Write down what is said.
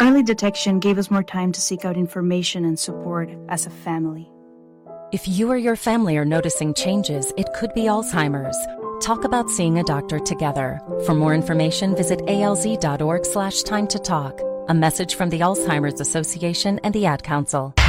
Early detection gave us more time to seek out information and support as a family. If you or your family are noticing changes, it could be Alzheimer's. Talk about seeing a doctor together. For more information, visit alz.org/time to talk. A message from the Alzheimer's Association and the Ad Council.